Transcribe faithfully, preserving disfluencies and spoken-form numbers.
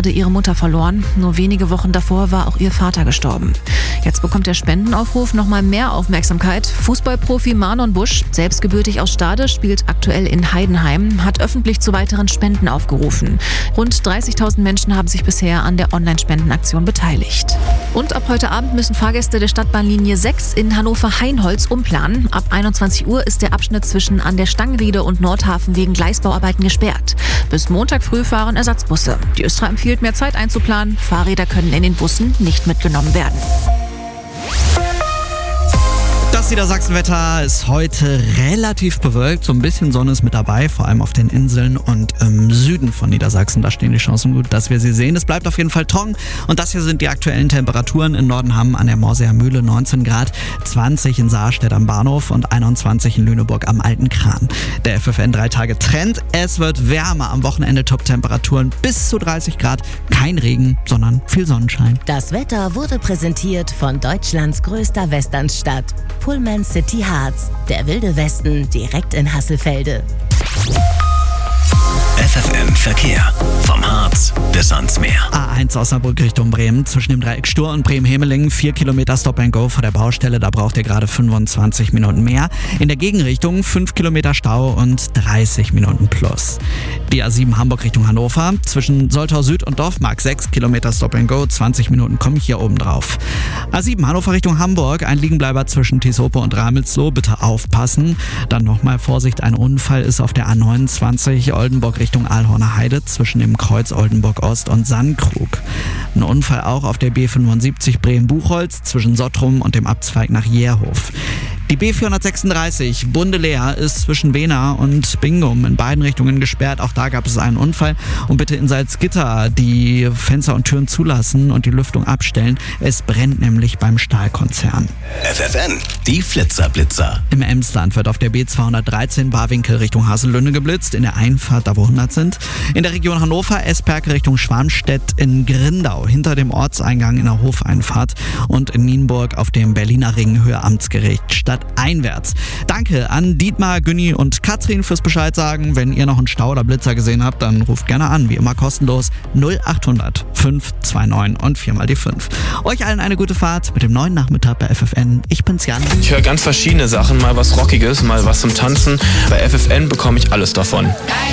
gerade ihre Mutter verloren. Nur wenige Wochen davor war auch ihr Vater gestorben. Jetzt bekommt der Spendenaufruf nochmal mehr Aufmerksamkeit. Fußballprofi Marlon Busch, selbst gebürtig aus Stade, spielt aktuell in Heidenheim, hat öffentlich zu weiteren Spenden aufgerufen. Rund dreißigtausend Menschen haben sich bisher an der Online-Spendenaktion beteiligt. Und ab heute Abend müssen Fahrgäste der Stadtbahnlinie sechs in Hannover-Hainholz umplanen. Ab einundzwanzig Uhr ist der Abschnitt zwischen an der Stangenriede und Nordhafen wegen Gleisbauarbeiten gesperrt. Bis Montag früh fahren Ersatzbusse. Die Östra empfiehlt, mehr Zeit einzuplanen. Fahrräder können in den Bussen nicht mitgenommen werden. Das Niedersachsenwetter ist heute relativ bewölkt. So ein bisschen Sonne ist mit dabei, vor allem auf den Inseln und im Süden von Niedersachsen. Da stehen die Chancen gut, dass wir sie sehen. Es bleibt auf jeden Fall trocken. Und das hier sind die aktuellen Temperaturen. In Nordenham an der Morseer Mühle neunzehn Grad, zwanzig in Saarstedt am Bahnhof und einundzwanzig in Lüneburg am Alten Kran. Der F F N drei Tage Trend. Es wird wärmer. Am Wochenende Top-Temperaturen bis zu dreißig Grad. Kein Regen, sondern viel Sonnenschein. Das Wetter wurde präsentiert von Deutschlands größter Westernstadt, Pullman City Harz, der wilde Westen direkt in Hasselfelde. F F N Verkehr. Vom Harz bis ans Meer. A eins Osnabrück Richtung Bremen. Zwischen dem Dreieck Stur und Bremen-Hemelingen vier Kilometer Stop and Go vor der Baustelle. Da braucht ihr gerade fünfundzwanzig Minuten mehr. In der Gegenrichtung fünf Kilometer Stau und dreißig Minuten plus. Die A sieben Hamburg Richtung Hannover. Zwischen Soltau Süd und Dorfmark sechs Kilometer Stop and Go. zwanzig Minuten kommen hier oben drauf. A sieben Hannover Richtung Hamburg. Ein Liegenbleiber zwischen Tisope und Ramelsloh. Bitte aufpassen. Dann nochmal Vorsicht. Ein Unfall ist auf der A neunundzwanzig Oldenburg Richtung Alhorner Heide zwischen dem Kreuz Oldenburg Ost und Sandkrug. Ein Unfall auch auf der B fünfundsiebzig Bremen-Buchholz zwischen Sottrum und dem Abzweig nach Jährhof. Die B vierhundertsechsunddreißig Bundeleer ist zwischen Wena und Bingum in beiden Richtungen gesperrt. Auch da gab es einen Unfall. Und bitte in Salzgitter die Fenster und Türen zulassen und die Lüftung abstellen. Es brennt nämlich beim Stahlkonzern. F F N, die Flitzerblitzer. Im Emsland wird auf der B zweihundertdreizehn Barwinkel Richtung Hasellünne geblitzt. In der Einfahrt, da wo hundert sind. In der Region Hannover Esperke Richtung Schwarmstedt in Grindau hinter dem Ortseingang in der Hofeinfahrt. Und in Nienburg auf dem Berliner Ring Höhe Amtsgericht Stadt einwärts. Danke an Dietmar, Günni und Katrin fürs Bescheid sagen. Wenn ihr noch einen Stau oder Blitzer gesehen habt, dann ruft gerne an. Wie immer kostenlos null achthundert fünf zwei neun und vier mal die fünf. Euch allen eine gute Fahrt mit dem neuen Nachmittag bei F F N. Ich bin's Jan. Ich höre ganz verschiedene Sachen. Mal was Rockiges, mal was zum Tanzen. Bei F F N bekomme ich alles davon.